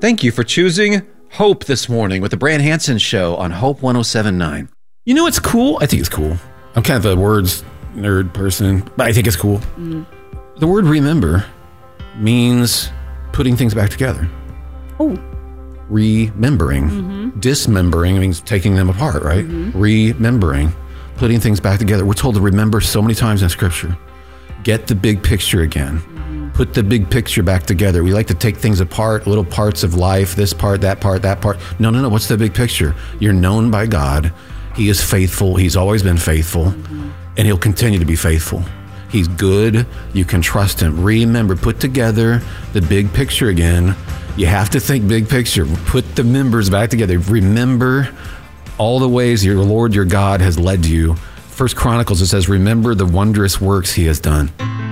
Thank you for choosing Hope this morning with the Brand Hansen Show on Hope 107.9. You know what's cool? I think it's cool. I'm kind of a words nerd person, but I think it's cool. The word remember means putting things back together. Oh. Remembering. Dismembering means taking them apart, right? Remembering. Putting things back together. We're told to remember so many times in Scripture. Get the big picture again. Put the big picture back together. We like to take things apart, little parts of life, this part, that part, that part. No. What's the big picture? You're known by God. He is faithful. He's always been faithful. And he'll continue to be faithful. He's good. You can trust him. Remember, put together the big picture again. You have to think big picture. Put the members back together. Remember all the ways your Lord, your God has led you. First Chronicles, it says, remember the wondrous works he has done.